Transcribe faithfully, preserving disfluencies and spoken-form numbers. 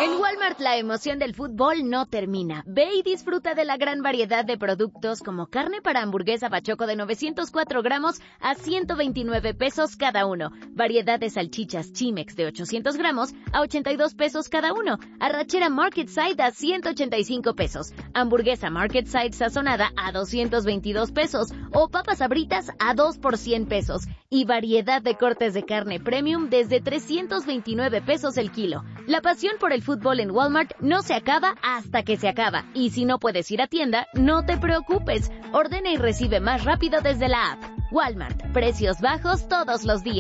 En Walmart la emoción del fútbol no termina. Ve y disfruta de la gran variedad de productos como carne para hamburguesa Bachoco de novecientos cuatro gramos a ciento veintinueve pesos cada uno. Variedad de salchichas Chimex de ochocientos gramos a ochenta y dos pesos cada uno. Arrachera Market Side a ciento ochenta y cinco pesos. Hamburguesa Market Side sazonada a doscientos veintidós pesos. O papas Sabritas a dos por cien pesos. Y variedad de cortes de carne premium desde trescientos veintinueve pesos el kilo. La pasión por el fútbol en Walmart no se acaba hasta que se acaba. Y si no puedes ir a tienda, no te preocupes. Ordena y recibe más rápido desde la app. Walmart. Precios bajos todos los días.